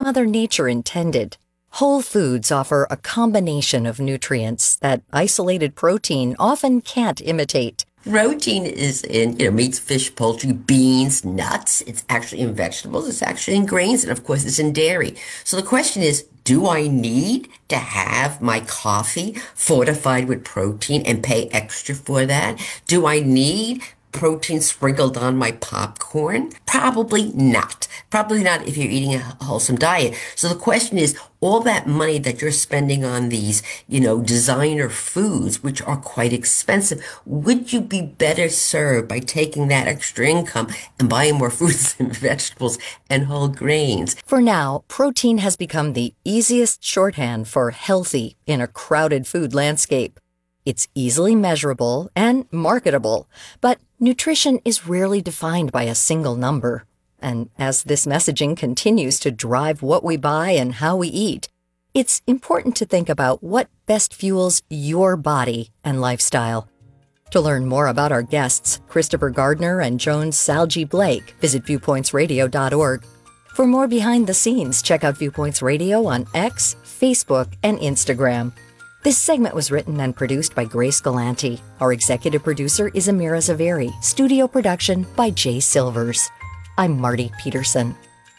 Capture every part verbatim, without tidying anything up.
Mother Nature intended. Whole foods offer a combination of nutrients that isolated protein often can't imitate. Protein is in, you know, meats, fish, poultry, beans, nuts. It's actually in vegetables. It's actually in grains. And of course, it's in dairy. So the question is, do I need to have my coffee fortified with protein and pay extra for that? Do I need protein sprinkled on my popcorn? Probably not. Probably not if you're eating a wholesome diet. So the question is, all that money that you're spending on these, you know, designer foods, which are quite expensive, would you be better served by taking that extra income and buying more fruits and vegetables and whole grains? For now, protein has become the easiest shorthand for healthy in a crowded food landscape. It's easily measurable and marketable, but nutrition is rarely defined by a single number. And as this messaging continues to drive what we buy and how we eat, it's important to think about what best fuels your body and lifestyle. To learn more about our guests, Christopher Gardner and Joan Salge Blake, visit viewpoints radio dot org. For more behind the scenes, check out Viewpoints Radio on X, Facebook, and Instagram. This segment was written and produced by Grace Galanti. Our executive producer is Amira Zaveri. Studio production by Jay Silvers. I'm Marty Peterson.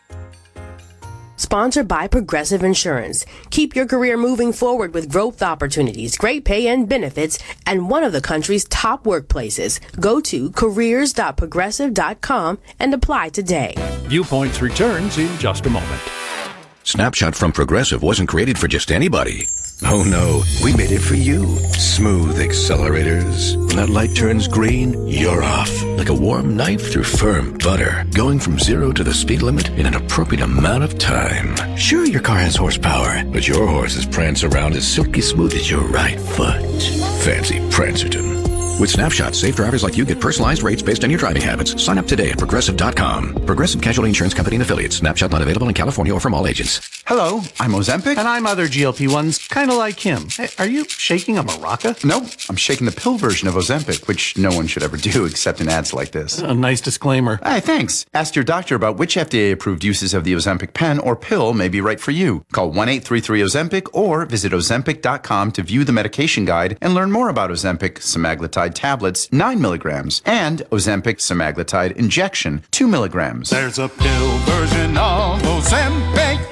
Sponsored by Progressive Insurance. Keep your career moving forward with growth opportunities, great pay and benefits, and one of the country's top workplaces. Go to careers dot progressive dot com and apply today. Viewpoints returns in just a moment. Snapshot from Progressive wasn't created for just anybody. Oh no, we made it for you. Smooth accelerators. When that light turns green, you're off. Like a warm knife through firm butter. Going from zero to the speed limit in an appropriate amount of time. Sure, your car has horsepower, but your horses prance around as silky smooth as your right foot. Fancy Prancerton. With Snapshot, safe drivers like you get personalized rates based on your driving habits. Sign up today at progressive dot com. Progressive Casualty Insurance Company and Affiliates. Snapshot not available in California or from all agents. Hello, I'm Ozempic. And I'm other G L P ones, kind of like him. Hey, are you shaking a maraca? No, I'm shaking the pill version of Ozempic, which no one should ever do except in ads like this. A nice disclaimer. Hey, thanks. Ask your doctor about which F D A-approved uses of the Ozempic pen or pill may be right for you. Call one eight three three Ozempic or visit ozempic dot com to view the medication guide and learn more about Ozempic semaglutide tablets, nine milligrams, and Ozempic semaglutide injection, two milligrams. There's a pill version of Ozempic.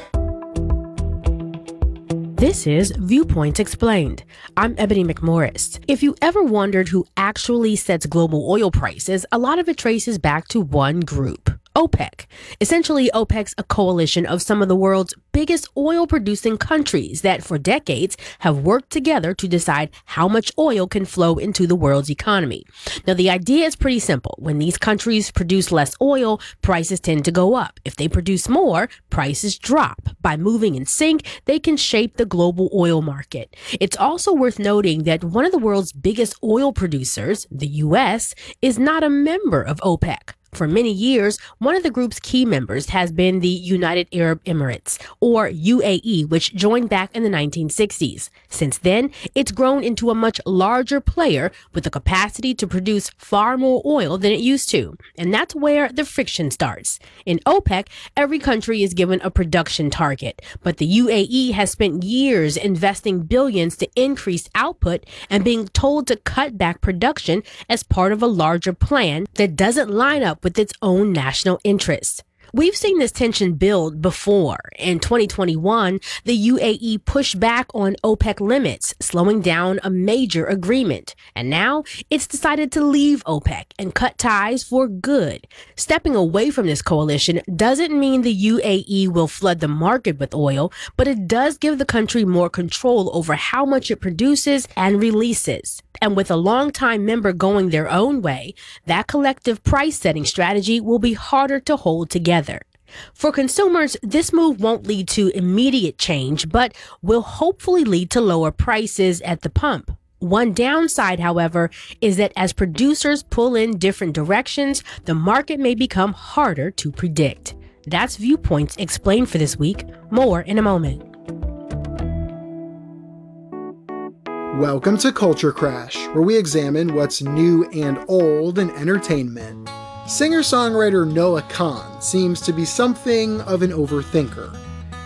This is Viewpoints Explained. I'm Ebony McMorris. If you ever wondered who actually sets global oil prices, a lot of it traces back to one group, OPEC. Essentially, OPEC's a coalition of some of the world's biggest oil-producing countries that for decades have worked together to decide how much oil can flow into the world's economy. Now, the idea is pretty simple. When these countries produce less oil, prices tend to go up. If they produce more, prices drop. By moving in sync, they can shape the global oil market. It's also worth noting that one of the world's biggest oil producers, the U S, is not a member of OPEC. For many years, one of the group's key members has been the United Arab Emirates, or U A E, which joined back in the nineteen sixties. Since then, it's grown into a much larger player with the capacity to produce far more oil than it used to. And that's where the friction starts. In OPEC, every country is given a production target, but the U A E has spent years investing billions to increase output and being told to cut back production as part of a larger plan that doesn't line up with its own national interests. We've seen this tension build before. In twenty twenty-one, the U A E pushed back on OPEC limits, slowing down a major agreement. And now it's decided to leave OPEC and cut ties for good. Stepping away from this coalition doesn't mean the U A E will flood the market with oil, but it does give the country more control over how much it produces and releases. And with a longtime member going their own way, that collective price-setting strategy will be harder to hold together. For consumers, this move won't lead to immediate change, but will hopefully lead to lower prices at the pump. One downside, however, is that as producers pull in different directions, the market may become harder to predict. That's Viewpoints Explained for this week. More in a moment. Welcome to Culture Crash, where we examine what's new and old in entertainment. Singer-songwriter Noah Kahan seems to be something of an overthinker,